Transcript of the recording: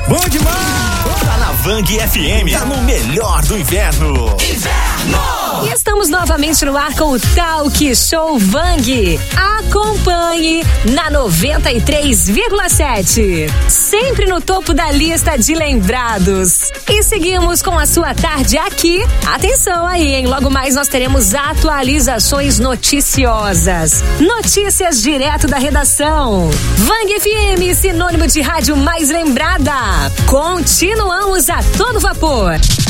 Bom demais! Tá na Vang FM, tá no melhor do inverno. E estamos novamente no ar com o Talk Show Vang. Acompanhe na 93,7. Sempre no topo da lista de lembrados. E seguimos com a sua tarde aqui. Atenção aí, hein? Logo mais nós teremos atualizações noticiosas. Notícias direto da redação. Vang FM, sinônimo de rádio mais lembrada. Continuamos a todo vapor.